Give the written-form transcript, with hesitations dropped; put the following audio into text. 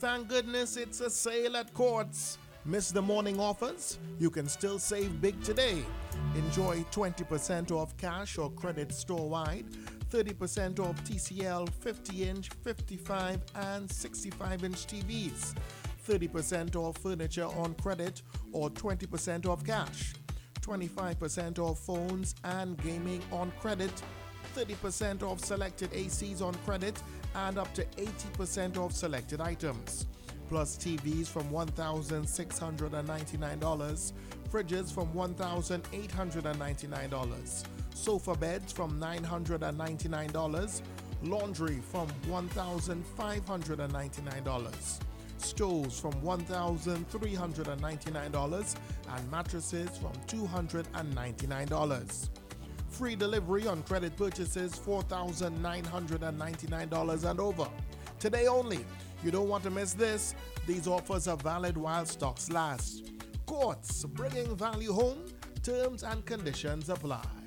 Thank goodness it's a sale at Courts. Miss the morning offers? You can still save big today. Enjoy 20% off cash or credit store-wide, 30% off TCL 50-inch, 55 and 65-inch TVs, 30% off furniture on credit or 20% off cash, 25% off phones and gaming on credit, 30% off selected ACs on credit, and up to 80% off selected items. Plus TVs from $1,699, fridges from $1,899, sofa beds from $999, laundry from $1,599, stoves from $1,399, and mattresses from $299. Free delivery on credit purchases $4,999 and over. Today only. You don't want to miss this. These offers are valid while stocks last. Courts, bringing value home. Terms and conditions apply.